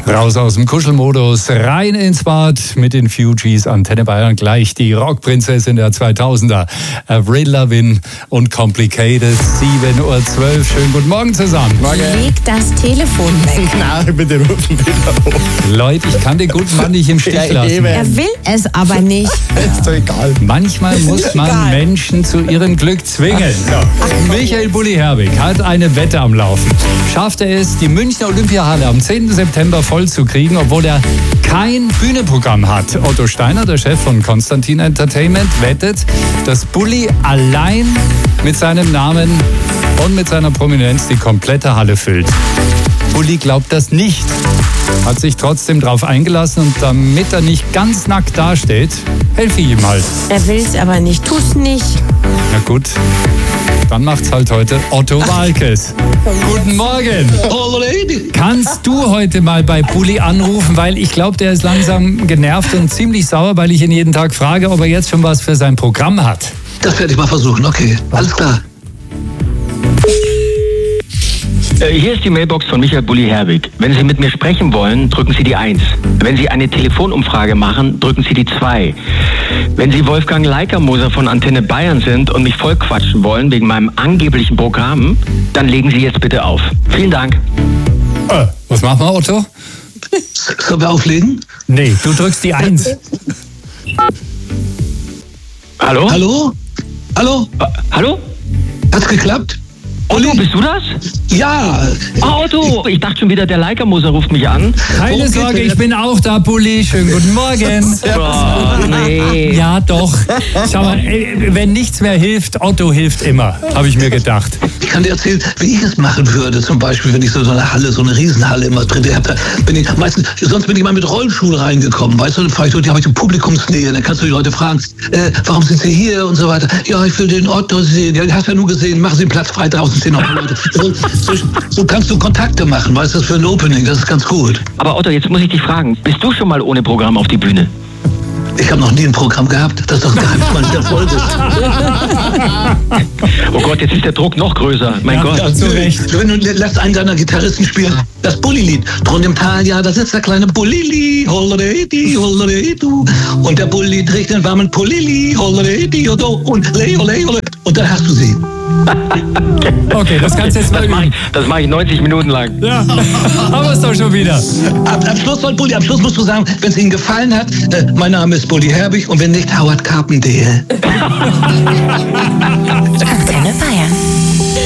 Raus aus dem Kuschelmodus, rein ins Bad mit den Fugees. Antenne Bayern gleich die Rockprinzessin der 2000er. Avril Lavigne und Complicated. 7:12 Uhr. Schönen guten Morgen zusammen. Leg das Telefon weg. Na, bitte rufen wieder hoch. Leute, ich kann den guten Mann nicht im Stich lassen. Er will es aber nicht. Ist doch egal. Manchmal muss man Menschen zu ihrem Glück zwingen. Michael Bulli Herbig hat eine Wette am Laufen. Schafft er es, die Münchner Olympiahalle am 10. September voll zu kriegen, obwohl er kein Bühnenprogramm hat? Otto Steiner, der Chef von Konstantin Entertainment, wettet, dass Bulli allein mit seinem Namen und mit seiner Prominenz die komplette Halle füllt. Bulli glaubt das nicht, hat sich trotzdem drauf eingelassen und damit er nicht ganz nackt dasteht, helfe ich ihm halt. Er will es aber nicht, tu's nicht. Na gut, dann macht's halt heute Otto Walkes. Guten Morgen. Kannst du heute mal bei Bulli anrufen, weil ich glaube, der ist langsam genervt und ziemlich sauer, weil ich ihn jeden Tag frage, ob er jetzt schon was für sein Programm hat. Das werde ich mal versuchen, okay, alles klar. Hier ist die Mailbox von Michael Bulli Herbig. Wenn Sie mit mir sprechen wollen, drücken Sie die 1. Wenn Sie eine Telefonumfrage machen, drücken Sie die 2. Wenn Sie Wolfgang Leikamoser von Antenne Bayern sind und mich vollquatschen wollen wegen meinem angeblichen Programm, dann legen Sie jetzt bitte auf. Vielen Dank. Was machen wir, Otto? Sollen wir auflegen? Nee, du drückst die 1. Hallo? Hallo? Hallo? Hallo? Hat's geklappt? Otto, bist du das? Ja. Oh, Otto! Ich dachte schon wieder, der Leikamoser ruft mich an. Keine Sorge, ich bin auch da, Bulli. Schönen guten Morgen. Oh, nee. Ja, doch. Schau mal, wenn nichts mehr hilft, Otto hilft immer, habe ich mir gedacht. Ich kann dir erzählen, wie ich es machen würde, zum Beispiel, wenn ich so eine Halle, so eine Riesenhalle immer drin habe. Sonst bin ich mal mit Rollschuhen reingekommen, weißt du, dann fahre ich durch, die habe ich so Publikumsnähe, dann kannst du die Leute fragen, warum sind sie hier und so weiter. Ja, ich will den Otto sehen. Ja, den hast du ja nur gesehen, machen Sie den Platz frei, draußen stehen noch Leute. So kannst du Kontakte machen, weißt du, das für ein Opening, das ist ganz gut. Aber Otto, jetzt muss ich dich fragen, bist du schon mal ohne Programm auf die Bühne? Ich habe noch nie ein Programm gehabt, das ist doch ein Geheimnis der Folge. Oh Gott, jetzt ist der Druck noch größer. Mein Gott. Ja, zu Recht. Wenn du lässt einen deiner Gitarristen spielen, das Bulli-Lied. Drunten im Tal, ja, da sitzt der kleine Bullili, holleredi, holleredi, du. Und der Bulli trägt den warmen Pullili, holleredi, und le, ole, ole. Und dann hast du sie. Okay, das kannst du jetzt mal üben. Das mache ich 90 Minuten lang. Ja, haben wir es doch schon wieder. Am Schluss musst du sagen, wenn es Ihnen gefallen hat, mein Name ist Bulli Herbig und wenn nicht, Howard Carpendale. Antenne Bayern.